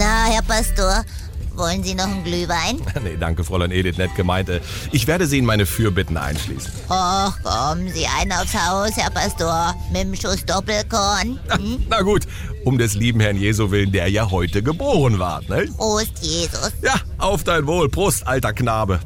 Na, Herr Pastor, wollen Sie noch einen Glühwein? Nee, danke, Fräulein Edith, nett gemeint. Ich werde Sie in meine Fürbitten einschließen. Och, kommen Sie ein aufs Haus, Herr Pastor, mit dem Schuss Doppelkorn. Na gut, um des lieben Herrn Jesu willen, der ja heute geboren war, ne? Prost, Jesus. Ja, auf dein Wohl. Prost, alter Knabe.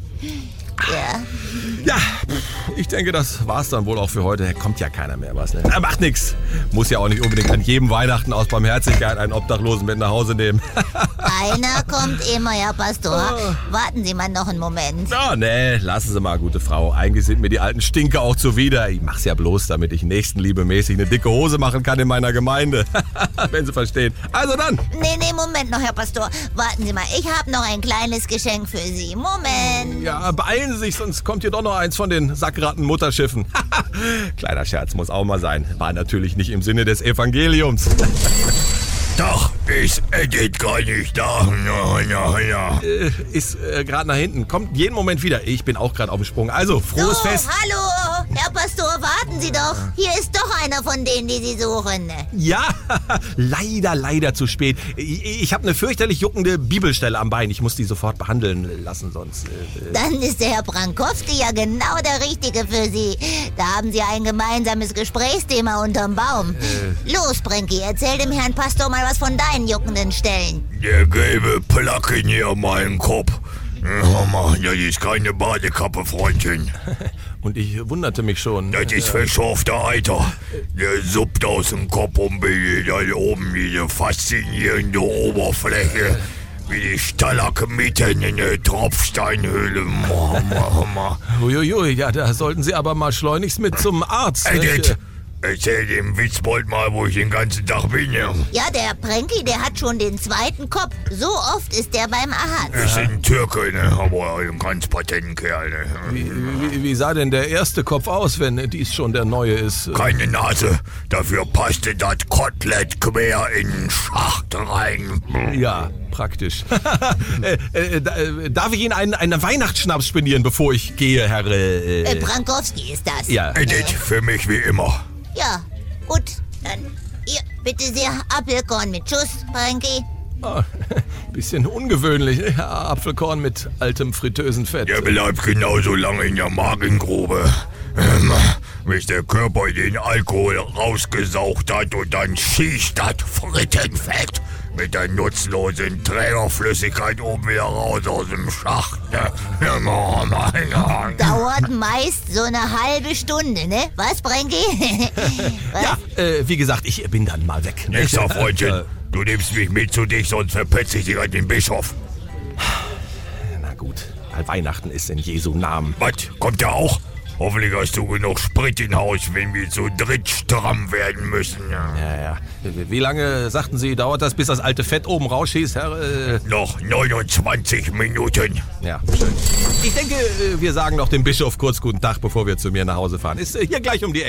Ja. Ja, ich denke, das war's dann wohl auch für heute. Kommt ja keiner mehr, was, ne? Macht nix. Muss ja auch nicht unbedingt an jedem Weihnachten aus Barmherzigkeit einen Obdachlosen mit nach Hause nehmen. Einer kommt immer, Herr Pastor. Warten Sie mal noch einen Moment. Oh, nee, lassen Sie mal, gute Frau. Eigentlich sind mir die alten Stinker auch zuwider. Ich mach's ja bloß, damit ich nächstenliebemäßig eine dicke Hose machen kann in meiner Gemeinde. Wenn Sie verstehen. Also dann. Nee, Moment noch, Herr Pastor. Warten Sie mal, ich habe noch ein kleines Geschenk für Sie. Moment. Ja, beeilen Sie sich, sonst kommt hier doch noch eins von den Sackratten-Mutterschiffen. Kleiner Scherz muss auch mal sein. War natürlich nicht im Sinne des Evangeliums. Doch, ist Edith gar nicht da. Ja. Ist gerade nach hinten. Kommt jeden Moment wieder. Ich bin auch gerade auf dem Sprung. Also, frohes Fest. Hallo, Herr Pastor, warten Sie doch. Hier ist doch einer von denen, die Sie suchen. Ja, leider zu spät. Ich habe eine fürchterlich juckende Bibelstelle am Bein. Ich muss die sofort behandeln lassen, sonst... Dann ist der Herr Brankowski ja genau der Richtige für Sie. Da haben Sie ein gemeinsames Gesprächsthema unterm Baum. Los, Brenki, erzähl dem Herrn Pastor mal was von deinen juckenden Stellen. Der gelbe Placken hier an meinem Kopf. Hör mal, das ist keine Badekappe, Freundchen. Und ich wunderte mich schon. Das ist verschorfter Eiter. Der suppt aus dem Kopf und bildet da oben diese faszinierende Oberfläche. Wie die Stalagmiten in der Tropfsteinhöhle. Uiuiui, ja, da sollten Sie aber mal schleunigst mit zum Arzt. Edith, erzähl dem Witzbold mal, wo ich den ganzen Tag bin. Ja, der Brenki, der hat schon den zweiten Kopf. So oft ist der beim Arzt. Ist ein Türke, ne? Aber ein ganz patenten Kerl, ne? Wie sah denn der erste Kopf aus, wenn dies schon der neue ist? Keine Nase. Dafür passte das Kotelett quer in den Schacht rein. Ja, praktisch. Darf ich Ihnen einen Weihnachtsschnaps spendieren, bevor ich gehe, Herr... Brankowski ist das. Ja. Edith, für mich wie immer. Ja, gut. Dann hier, bitte sehr, Apfelkorn mit Schuss, Brenki. Oh, bisschen ungewöhnlich. Apfelkorn mit altem fritösen Fett. Der bleibt genauso lange in der Magengrube. Bis der Körper den Alkohol rausgesaugt hat und dann schießt das Frittenfett mit der nutzlosen Trägerflüssigkeit oben wieder raus aus dem Schacht. Dauert meist so eine halbe Stunde, ne? Was, Brenki? Was? Ja, wie gesagt, ich bin dann mal weg. Ne? Nächster Freundchen, du nimmst mich mit zu dich, sonst verpetze ich dich an den Bischof. Na gut, weil Weihnachten ist in Jesu Namen. Was, kommt er auch? Hoffentlich hast du genug Sprit in Haus, wenn wir zu dritt stramm werden müssen. Ja. Wie lange, sagten Sie, dauert das, bis das alte Fett oben rausschießt, Herr? Noch 29 Minuten. Ja, schön. Ich denke, wir sagen noch dem Bischof kurz guten Tag, bevor wir zu mir nach Hause fahren. Ist hier gleich um die Ecke.